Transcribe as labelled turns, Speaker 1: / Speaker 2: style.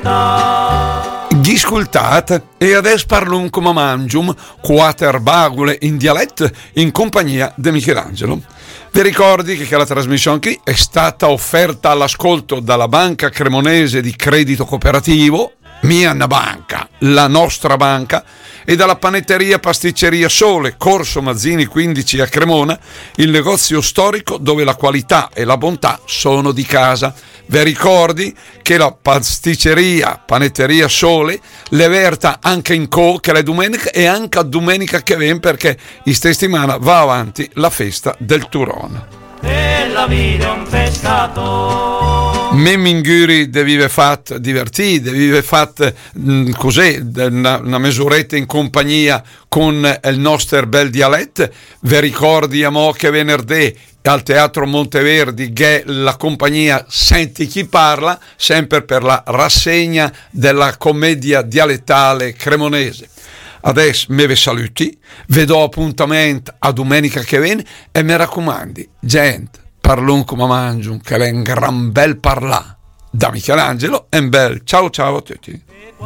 Speaker 1: Discultat e adesso parlo come mangium, quater bagule in dialetto in compagnia di Michelangelo. Vi ricordi che la trasmissione qui è stata offerta all'ascolto dalla Banca Cremonese di Credito Cooperativo, Mia Banca, la nostra banca, e dalla panetteria pasticceria Sole, Corso Mazzini 15 a Cremona, il negozio storico dove la qualità e la bontà sono di casa. Vi ricordi che la pasticceria panetteria Sole le verta anche in che le domenica e anche a domenica che viene, perché in settimana va avanti la festa del Turone.
Speaker 2: E la vita è un pestato.
Speaker 1: Memminguri devive fat divertì, devive fat così, una mesuretta in compagnia con il nostro bel dialetto. Vi ricordi che venerdì al Teatro Monteverdi che la compagnia Senti chi parla, sempre per la rassegna della commedia dialettale cremonese. Adesso me ve saluti, vi do appuntamento a domenica che viene e mi raccomandi, gente, parlun come mangiun, che è un gran bel parlà. Da Michelangelo e un bel ciao ciao a tutti.